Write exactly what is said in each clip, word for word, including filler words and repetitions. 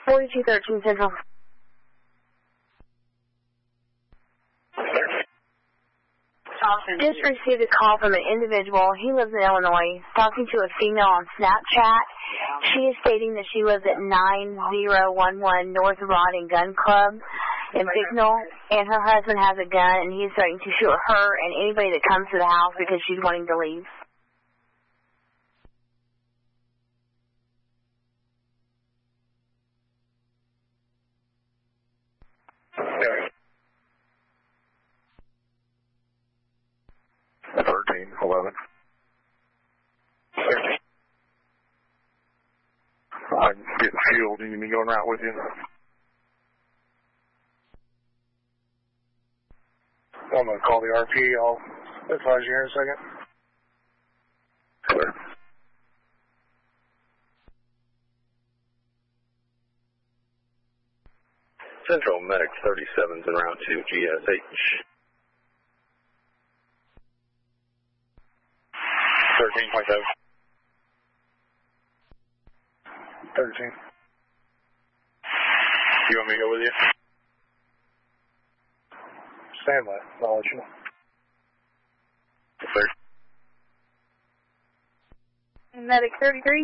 forty-two thirteen Central. Just received a call from an individual. He lives in Illinois, talking to a female on Snapchat. She is stating that she lives at nine zero one one North Rod and Gun Club in Bicknell, and her husband has a gun, and he is threatening to shoot her and anybody that comes to the house because she's wanting to leave. thirteen eleven. I'm getting fuel. Do you need me going right with you? I'm going to call the R P. I'll advise you here in a second. Clear. Central Medic thirty-seven's in round two, G S H. thirteen point seven. thirteen. You want me to go with you? Stand by. I'll let you know. Sir. Medic thirty-three.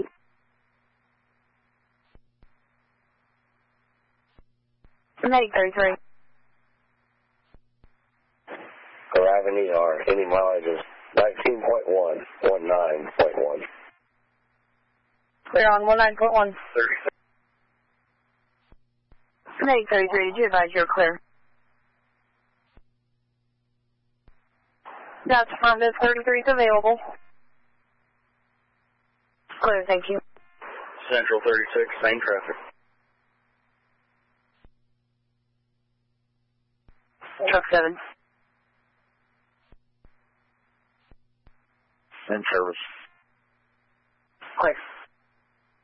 Medic thirty-three. Arriving E R. Any mileage is nineteen point one, nineteen point one. Clear on nineteen point one. thirty. Medic thirty-three, did you advise you're clear? That's affirmative. thirty-three is available. Clear, thank you. Central thirty-six, same traffic. Truck seven. In service. Clear.